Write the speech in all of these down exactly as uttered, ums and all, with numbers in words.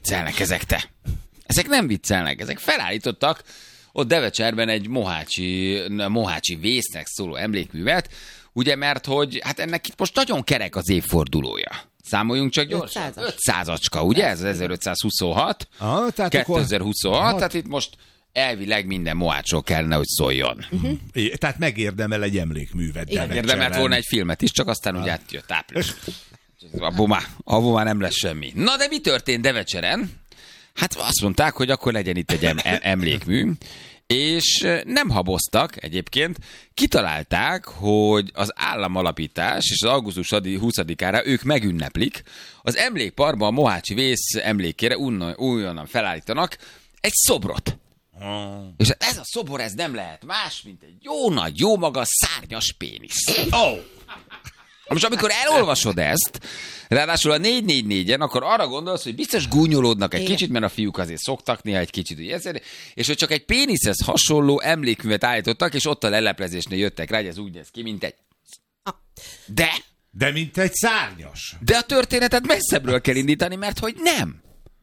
viccelnek ezek, te. Ezek nem viccelnek, ezek felállítottak ott Devecserben egy mohácsi, mohácsi vésznek szóló emlékművet, ugye, mert hogy hát ennek itt most nagyon kerek az évfordulója. Számoljunk csak gyorsan. ötszázacska, ugye? Ez ezerötszázhuszonhat. Ah, tehát kétezer-huszonhat, akkor... tehát itt most elvileg minden mohácsról kellene, hogy szóljon. Uh-huh. É, tehát megérdemel egy emlékművet. Megérdemelt volna egy filmet is, csak aztán ah. úgy átjött április. Abból már, abból már nem lesz semmi. Na de mi történt Devecseren? Hát azt mondták, hogy akkor legyen itt egy em- emlékmű, és nem haboztak egyébként, kitalálták, hogy az államalapítás és az augusztus huszadikára ők megünneplik, az emlékparkban a mohácsi vész emlékére újonnan felállítanak egy szobrot. Oh. És ez a szobor, ez nem lehet más, mint egy jó nagy, jó magas, szárnyas pénisz. Oh. Most amikor elolvasod ezt, ráadásul a négy négy négyen, akkor arra gondolsz, hogy biztos gúnyolódnak egy Igen. kicsit, mert a fiúk azért szoktak néha egy kicsit, ugye, és hogy csak egy péniszhez hasonló emlékművet állítottak, és ott a leleplezésnél jöttek rá, hogy ez úgy néz ki, mint egy... De... De mint egy szárnyas. De a történetet messzebbről kell indítani, mert hogy nem.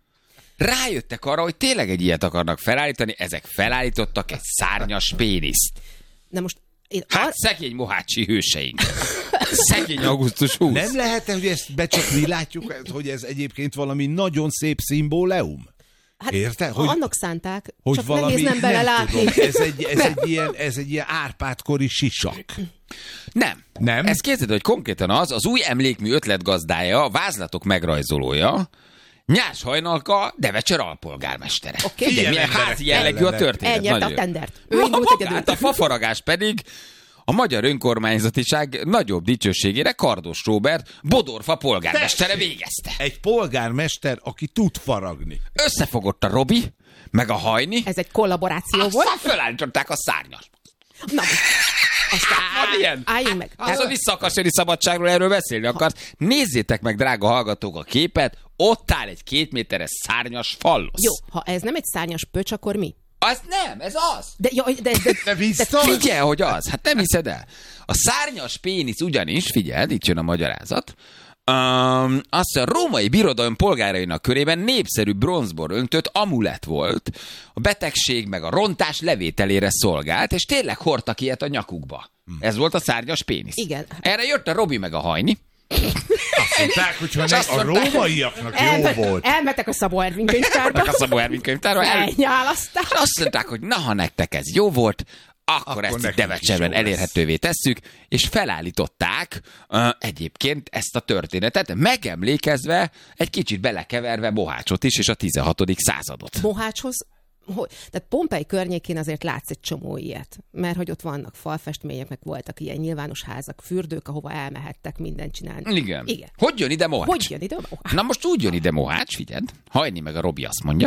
Rájöttek arra, hogy tényleg egy ilyet akarnak felállítani, ezek felállítottak egy szárnyas péniszt. Na most... Én hát ar... szegény mohácsi hőseink. Szegény augusztus huszadika. Nem lehet, hogy ezt be csak mi látjuk, hogy ez egyébként valami nagyon szép szimbóleum? Hát érted? Hogy, annak szánták, hogy csak valami, nehéz nem belelátni. Ez egy, ez, egy ilyen, ez egy ilyen Árpád-kori sisak. Nem. Nem? Ez képzeld, hogy konkrétan az, az új emlékmű ötletgazdája, a vázlatok megrajzolója, Nyás Hajnalka, Devecser alpolgármestere. Okay. Figyelj, milyen házi jellegű a történet. Elnyerte a tendert. Ő indult egyedül. Hát a fafaragás pedig a magyar önkormányzatiság nagyobb dicsőségére Kardos Róbert, Bodorfa polgármestere végezte. Egy polgármester, aki tud faragni. Összefogott a Robi, meg a Hajni. Ez egy kollaboráció aztán volt. Aztán felállították a szárnyas. Na, aztán van ilyen. Álljunk meg. Az a vissza akarsz jönni szabadságról, erről beszélni akarsz. Nézzétek meg, drága hallgatók, a képet. Ott áll egy két méteres szárnyas fallosz. Jó, ha ez nem egy szárnyas pöcs, akkor mi? Az nem, ez az. De, ja, de, de, de biztos? Figyelj, hogy az. Hát nem hiszed el. A szárnyas pénisz ugyanis, figyeld, itt jön a magyarázat, Um, azt a római birodalom polgárainak körében népszerű bronzbor öntött amulett volt. A betegség meg a rontás levételére szolgált, és tényleg hordtak ilyet a nyakukba. Hmm. Ez volt a szárnyas pénisz. Igen. Erre jött a Robi meg a Hajni. Azt mondták, hogy ne, a rómaiaknak jó elme, volt. Elmetek a Szabó Ervin könyvtárba. a Szabó Ervin könyvtárba. Elnyálasztás. És azt mondták, hogy na, ha nektek ez jó volt, akkor, akkor ezt itt Devecserben elérhetővé tesszük, és felállították uh, egyébként ezt a történetet, megemlékezve, egy kicsit belekeverve Mohácsot is, és a tizenhatodik századot. Mohácshoz, hogy, tehát Pompei környékén azért látsz egy csomó ilyet, mert hogy ott vannak falfestmények, meg voltak ilyen nyilvános házak, fürdők, ahova elmehettek mindent csinálni. Igen. Igen. Hogy jön ide Mohács? Hogy jön ide Mohács? Na most úgy jön ide Mohács, figyeld, Hajni meg a Robi azt mondja.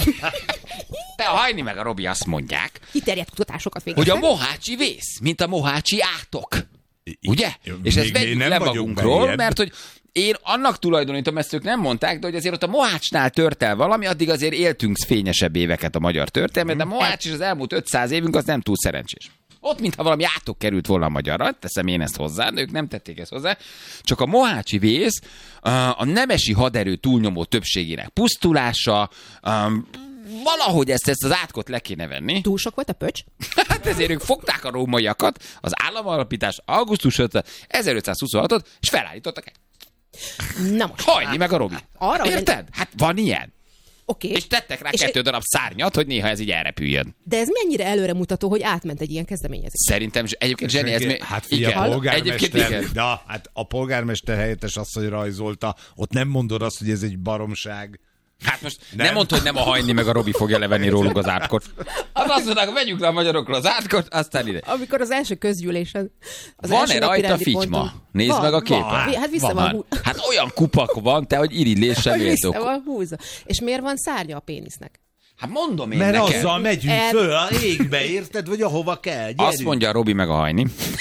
De a Hajni meg a Robi azt mondják, kiterjedt kutatásokat végeztek, hogy a mohácsi vész, mint a mohácsi átok. Ugye? I- és ezt vegyük le magunkról, beljebb. mert hogy én annak tulajdonítom, ezt ők nem mondták, de hogy azért ott a Mohácsnál tört el valami, addig azért éltünk fényesebb éveket a magyar történelmet, de a Mohács is az elmúlt ötszáz évünk az nem túl szerencsés. Ott, mintha valami átok került volna a magyarra, teszem én ezt hozzá, de ők nem tették ezt hozzá. Csak a mohácsi vész, a nemesi haderő túlnyomó többségének pusztulása, valahogy ezt, ezt az átkot le kéne venni. Túl sok volt a pöcs? Hát ezért ők fogták a rómaiakat, az államalapítás augusztus ötödike ezerötszázhuszonhatot, és felállítottak egy. Na most. Hajni meg a Robi. Arra, érted? hogy... Hát van ilyen. Okay. És tettek rá és kettő e... darab szárnyat, hogy néha ez így elrepüljön. De ez mennyire előremutató, hogy átment egy ilyen kezdeményezés? Szerintem, egyébként Zseni, ez még... Hát figyelj, a polgármester, igen. de hát a polgármester helyettes asszony rajzolta, ott nem mondod azt, hogy ez egy baromság. Hát most nem, nem nem mondta, hogy nem a Hajni meg a Robi fogja levenni rólunk az átkot. Hát azt mondták, vegyük le a magyarokról az átkot, aztán ide. Amikor az első közgyűlésen... Az van-e rajta figyma? Ponton... Nézd van, meg a képet. Van. Hát vissza van, van húzva. Hát olyan kupak van, te, hogy irigylés sem éltok. Vissza van húzva. És miért van szárnya a pénisznek? Hát mondom én Mert neked. Mert azzal megyünk El... föl a égbe, érted? Vagy ahova kell. Gyerünk. Azt mondja a Robi meg a Hajni.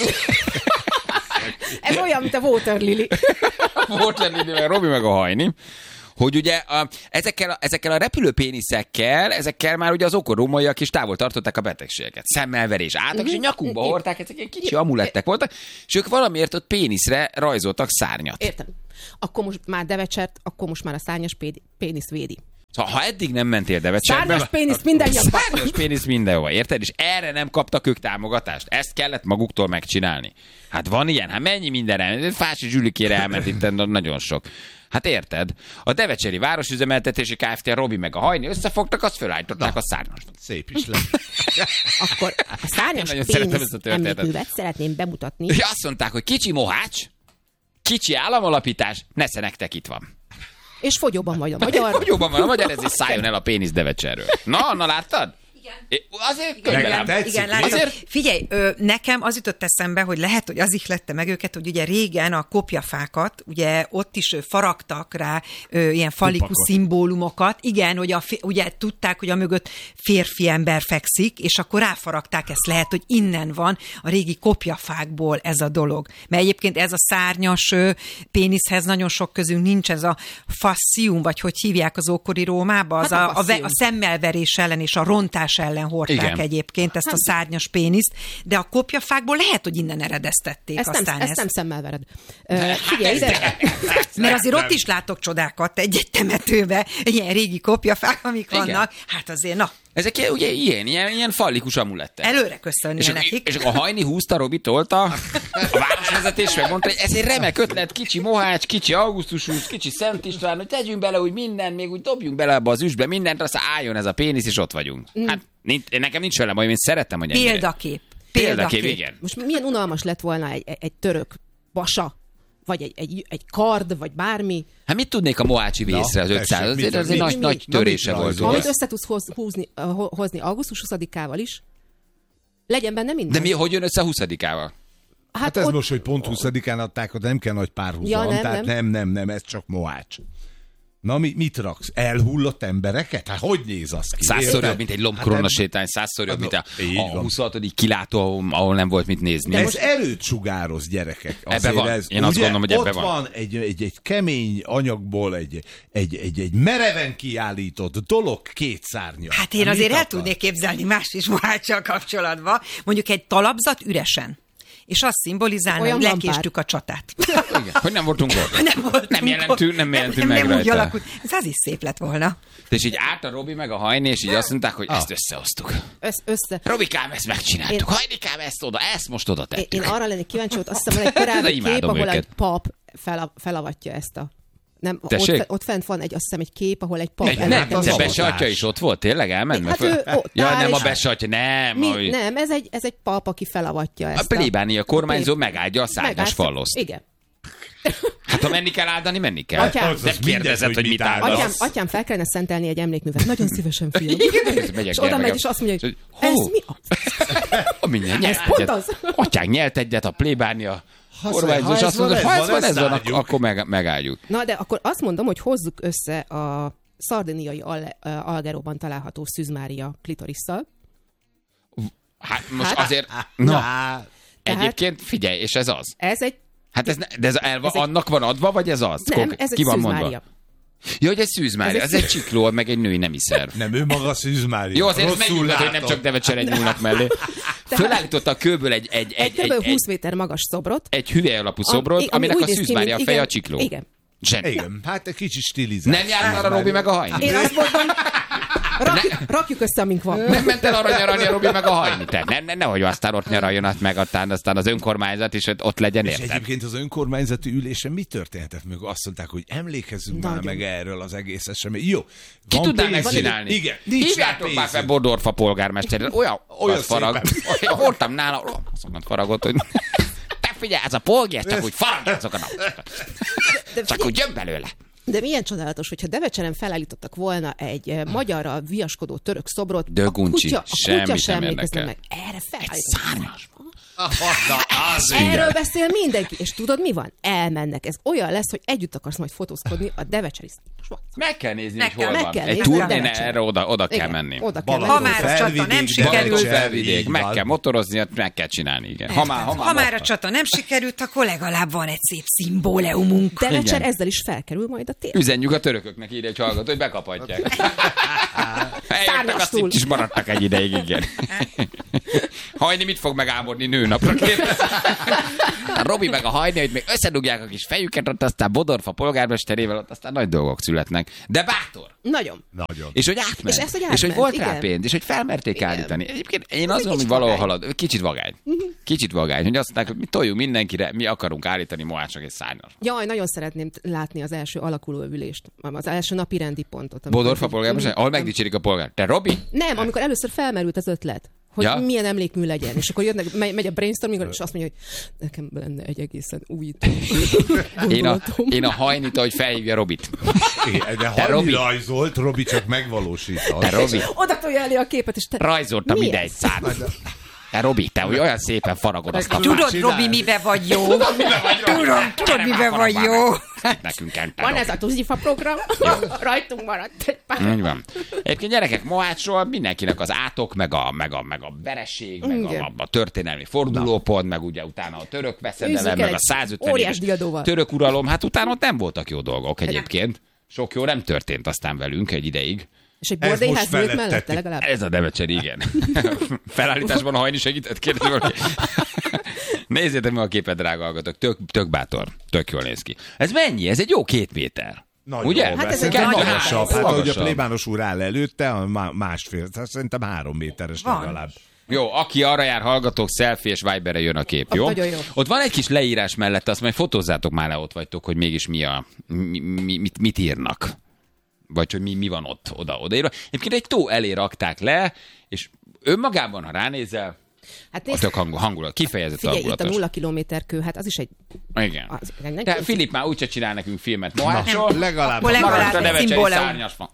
Ez olyan, mint a Water Lily. Water Lily meg a Robi meg a Hajni. Hogy ugye a, ezekkel, a, ezekkel a repülőpéniszekkel, ezekkel már ugye az okorómaiak is távol tartották a betegségeket. Szemmelverés, átak, és a nyakukba hordták, ezek ilyen kicsi amulettek voltak, és ők valamiért ott péniszre rajzoltak szárnyat. Értem. Akkor most már Devecsert, akkor most már a szárnyas pénisz védi. Szóval, ha eddig nem mentél Devecserbe... Szárnyas pénisz mindenhova. Szárnyas pénisz mindenhova, érted? És erre nem kaptak ők támogatást. Ezt kellett maguktól megcsinálni. Hát van ilyen, hát mennyi mindenre. Fási Zsülikére elment itt nagyon sok. Hát érted? A Devecseri Városüzemeltetési Kft. Robi meg a Hajni összefogtak, azt fölállították a szárnyast. Szép is lett. Akkor a szárnyas pénisz emlékművet szeretném bemutatni. Ja, azt mondták, hogy kicsi mohács, kicsi államalapítás, nesze nektek itt van. És fogyóban vagy a magyar. Fogyóban van a magyar, ezért szálljon el a pénisz Devecserről. Na, na láttad? Igen. Azért könyvelem. Igen, látod. Azért... Figyelj, ö, nekem az jutott eszembe, hogy lehet, hogy az ihlette meg őket, hogy ugye régen a kopjafákat, ugye ott is ö, faragtak rá ö, ilyen falikus Kupakot. Szimbólumokat. Igen, hogy a, ugye tudták, hogy a mögött férfi ember fekszik, és akkor ráfaragták ezt. Lehet, hogy innen van a régi kopjafákból ez a dolog. Mert egyébként ez a szárnyas ö, péniszhez nagyon sok közünk nincs ez a fascium, vagy hogy hívják az ókori Rómába, az hát a, a, a, a szemmelverés ellen és a rontás ellen hordták igen. egyébként ezt a szárnyas péniszt, de a kopjafákból lehet, hogy innen eredeztették ezt aztán nem, ezt. Ezt nem szemmel vered. Uh, figyelj ide! Mert azért ott is látok csodákat egy-egy temetőbe, ilyen régi kopjafák, amik igen. vannak. Hát azért, na. Ezek ugye ilyen, ilyen, ilyen fallikus amulettek. Előre köszönnél nekik. És a Hajni húzta, Robi tolta, a városvezetés megmondta, hogy ez egy remek ötlet, kicsi Mohács, kicsi Augusztus, kicsi Szent István, hogy tegyünk bele úgy minden, még úgy dobjunk bele abba az üsbe mindent, aztán álljon ez a pénisz, és ott vagyunk. Mm. Hát nincs, nekem nincs vele baj, én szerettem, hogy ennyire. Példakép. Példakép. Példakép, igen. Most milyen unalmas lett volna egy, egy török basa, vagy egy, egy, egy kard, vagy bármi. Hát mit tudnék a mohácsi vészre az ötszáz? Azért az egy nagy, nagy törése volt. Amit össze tudsz hoz, húzni, hozni augusztus huszadikával is, legyen benne minden. De mi, hogy jön össze huszadikával? Hát, hát ez ott... most, hogy pont huszadikán adták, de nem kell nagy párhuzam, ja, tehát nem. nem, nem, nem, ez csak mohács. Na, mi, mit raksz? Elhullott embereket? Hát hogy néz az ki? Százszor jobb, mint egy lombkorona hát sétány, százszor jobb, mint a, a huszonhatodik kilátó, ahol nem volt mit nézni. Ez most erőt sugároz, gyerekek. Ebben van. Ez, Én ugye, azt gondolom, hogy ebben van. Ott van egy, egy, egy kemény anyagból egy, egy, egy, egy mereven kiállított dolog két szárnya. Hát én azért el tudnék képzelni más is moháccsal kapcsolatban. Mondjuk egy talapzat üresen. És azt szimbolizálna, hogy lekéstük a csatát. Igen, hogy nem voltunk ott. Nem voltunk nem jelentünk, nem jelentünk nem, meg nem rajta. Úgy alakult. Ez az is szép lett volna. És így állt a Robi meg a Hajni, és így azt mondták, hogy ah. ezt összehoztuk. Össz, össze. Robikám, ezt megcsináltuk. Én... Hajnikám, ezt oda, ezt most oda tettük. Én, én arra lennék kíváncsi, hogy azt hiszem, van egy korábbi kép, ahol őket. Egy pap fel, felavatja ezt a... Nem, ott, ott fent van egy, azt hiszem, egy kép, ahol egy pap... Egy, nem, de Besatya is ott volt, tényleg elment? Hát ő, ó, ja, nem a Besatya, nem. Mi, ahogy... Nem, ez egy, ez egy pap, aki felavatja ezt a... A plébánia kormányzó megáldja a szárnyas falloszt. Igen. Hát ha menni kell áldani, menni kell. Atyám, nem kérdezed, hogy mit áldasz. Atyám, atyám, fel kellene szentelni egy emlékművet. Nagyon szívesen, fiam. És oda megy, és azt mondja, hogy ez mi a... Ez pont az. Atyánk nyelt egyet a plébánia kormányzó, és azt mondja, ha ez van, ez van, akkor megáldjuk. Na, de akkor azt mondom, hogy hozzuk össze a szardiniai Algeróban található Szűz Mária klitorisszal. Hát most azért... Na, egyébként figyelj, és ez az. Ez egy Hát ez, ne, de ez, elva, ez annak egy... van adva, vagy ez az? Nem, ez Ki egy van Szűz mondva? Mária. Jó, hogy egy Szűz Mária, ez, ez egy csikló, meg egy női nemi szerv. Nem, ő maga Szűz Mária. Jó, azért menjünk, hogy nem csak Devecseren nyúlnak mellé. Fölállította a kőből egy... Egy, egy, egy, egy húsz méter magas szobrot. Egy hüvely alapú szobrot, a, aminek a Szűz Mária feje a csikló. Igen. Zseni. Igen, hát egy kicsit stilizál. Nem járt arra Robi meg a Hajni? Én azt mondom, rakjuk, rakjuk össze, amink van. Nem ment el arra nyaralni a Robi meg a Hajni. Te, ne, ne, nehogy aztán ott nyaraljon, meg aztán, aztán az önkormányzat is ott legyen, érted? És egyébként az önkormányzati ülésen mi történhetett meg? Azt mondták, hogy emlékezzünk már meg erről az egész esemény. Jó. Ki tudná megcsinálni? Igen. Hívjátok már fel Bodorfa polgármester. Olyan, olyan farag. Voltam nála, azokat faragott, hogy... Figyelj, ez a polgár, csak úgy faragja azokat a... Csak úgy jön belőle. De milyen csodálatos, hogyha Devecseren felállítottak volna egy uh, magyarra viaskodó török szobrot, Döguncsi, a kutya, a kutya sem emlékezne meg. Erre felállítottak. Szárnyas. Erről beszél mindenki, és tudod mi van? Elmennek. Ez olyan lesz, hogy együtt akarsz majd fotózkodni a Devecseri. Meg kell nézni, meg hogy hol meg van. Kell egy turnén erre oda, oda kell menni. Oda kell ha már a csata nem sikerült. Felvidék, meg kell motorozni, meg kell csinálni. Igen. Ha, már, ha, már, ha már a csata nem sikerült, akkor legalább van egy szép szimbóleumunk. Devecser ezzel is felkerül majd a tér. Üzenjük a törököknek, írja egy hallgató, hogy bekaphatják. Eljöttek, azt itt is maradtak egy ideig, igen. Hajni mit fog megálmodni nőnapra? A Robi meg a Hajni, hogy még összedugják a kis fejüket, ott aztán Bodorfa polgármesterével, ott aztán nagy dolgok születnek. De bátor! Nagyon. Nagyon. És hogy átment. És, ezt, hogy átment, és hogy volt igen. rá pénz, és hogy felmerték igen. állítani. Egyébként én azt mondom, hogy vagány. valahol halad. Kicsit vagány. Uh-huh. Kicsit vagány, hogy azt mondták, hogy mi toljunk mindenkire, mi akarunk állítani Mohácsnak egy szárnyas. Jaj, nagyon szeretném látni az első alakuló ülést, az első napi rendi pontot. Bodorfa polgármester, ahol megdicsérik a polgár. Te Robi? Nem, amikor először felmerült az ötlet, hogy Ja? milyen emlékmű legyen. És akkor jönnek, megy, megy a brainstorming, és azt mondja, hogy nekem lenne egy egészen újító Én a, gondolatom. én a Hajnit, hogy felhívja Robit. Igen, de Te Hajni Robi. rajzolt, Robi csak megvalósított. Te Robi, Oda tolja elé a képet, és te... rajzoltam Mi ide ez? egy szárnyat. Te Robi, te hogy olyan szépen faragod azt a Tudod, csinálj. Robi, mibe vagy jó? Tudom, tudod, mibe vagy jó? Nekünk kell. Van ez a Tuzifa program, rajtunk maradt egy pár. Így van. Egyébként gyerekek, Mohácsról mindenkinek az átok, meg a, meg a, meg a vereség, meg Igen. a, a történelmi fordulópont, meg ugye utána a török veszedelem, Űzzük el meg a egy százötven óriás éves diadóval. török uralom, hát utána ott nem voltak jó dolgok egyébként. Sok jó nem történt aztán velünk egy ideig. És egy Ez bordélyház most nőtt felettetik. mellette legalább. Ez a Devecseri, igen. Felállításban a Hajni segített, kérdezi valaki. Nézzétek meg a képet, drága hallgatók. Tök, tök bátor. Tök jól néz ki. Ez mennyi? Ez egy jó két méter. Nagyon, ugye? Hát ez szerintem egy nagy magasabb. ház. Hát, ahogy a Magasabb. plébános úr áll előtte, a má- másfél, tehát szerintem három méteres Van. legalább. Jó, aki arra jár, hallgatók, selfie és Viberre jön a kép, jó? Nagyon jó. Ott van egy kis leírás mellett, azt majd fotózzátok már le, ott vagytok, hogy mégis mi a, mi, mi, mit, mit írnak. Vagy hogy mi, mi van ott, oda, odaírva. Egyébként egy tó elé rakták le, és önmagában, ha ránézel, Hát a nézd, tök hangul, hangulat, kifejezett figyelj, itt a hangulatos. nulla kilométer kő, hát az is egy... Igen. Az, egy De Filip már úgyse csinál nekünk filmet Mohácsról. Legalább. Akkor legalább Maradt a egy Devecseri szimbólum. szárnyas fa.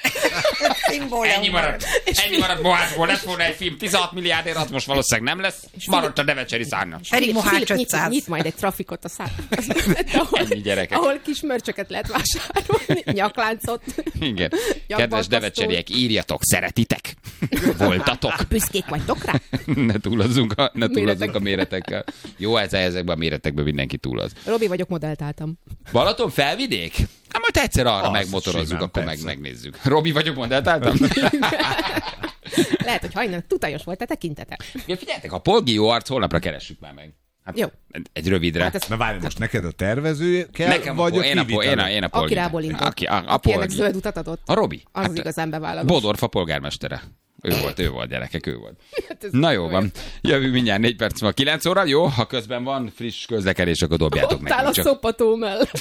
Ennyi maradt. Ennyi maradt Mohácsból. Lett volna egy film tizenhat milliárdért, az most valószínűleg nem lesz. Maradt a Devecseri szárnyas. Pedig Mohács Filip nyit, ötszáz. nyit majd egy trafikot a szám. ahol, Ennyi gyerekek. ahol kis mörcsöket lehet vásárolni, nyakláncot. Igen. Kedves Nyakbaltasztót. devecseriek, írjatok, szeretitek? Voltatok? Büszkék vagytok rá? Ne túlozzunk a, ne túlozzunk Méretek. a méretekkel. Jó, ez ezekben a méretekben mindenki túloz. Robi vagyok, modelltáltam. Balaton felvidék? Hát majd egyszer arra Az megmotorozzuk, simán, akkor meg persze. megnézzük. Robi vagyok, mondd eltáltam? Lehet, hogy hajnal tutajos volt a tekintete. Ja, figyeljetek, a polgi jó arc, holnapra keressük már meg. Hát Jó. egy rövidre. Hát ez, Na várj, most neked a tervező kell, Nekem vagy a, a én, a, po- én, a, én a polgi. aki rábólint, Aki, a, a, aki ennek polgi. zöld utat adott, A Robi. az Hát, igazán bevállalós. Bodorfa polgármestere. Ő volt, ő volt, gyerekek, ő volt. Hát ez Na jó jó. van. Jövünk mindjárt négy perc múlva kilenc óra. Jó, ha közben van friss közlekedés, akkor dobjátok Ott áll a nekünk. Csak... szopató mellett.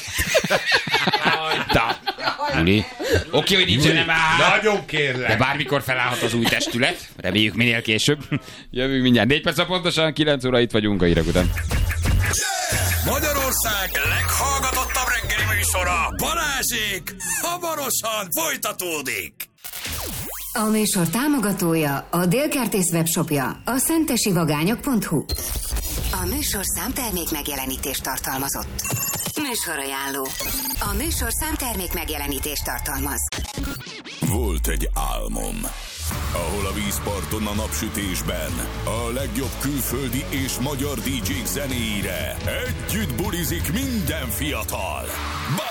Ta. Uli. Oké, hogy nincsen már. Nagyon kérlek. De bármikor felállhat az új testület. Reméljük minél később. Jövünk mindjárt négy perc, pontosan kilenc óra itt vagyunk a hírek után. Magyarország leghallgatottabb reggeli műsora, Balázsék, hamarosan folytatódik. A műsor támogatója a Délkertész webshopja, a szentesivagányok pont hu. A műsor számtermék megjelenítést tartalmazott. Műsorajánló. A műsor számtermék megjelenítést tartalmaz. Volt egy álmom, ahol a vízparton a napsütésben a legjobb külföldi és magyar dé dzsék zenéire együtt bulizik minden fiatal.